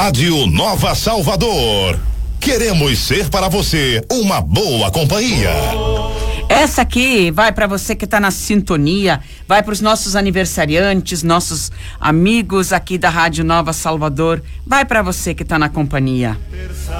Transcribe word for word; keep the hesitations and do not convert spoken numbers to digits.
Rádio Nova Salvador. Queremos ser para você uma boa companhia. Essa aqui vai para você que tá na sintonia, vai para os nossos aniversariantes, nossos amigos aqui da Rádio Nova Salvador, vai para você que tá na companhia.